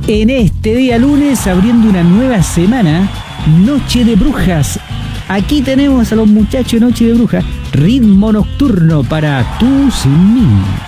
En este día lunes, abriendo una nueva semana, Noche de Brujas. Aquí tenemos a los muchachos de Noche de Brujas, ritmo nocturno para Tú Sin Mí.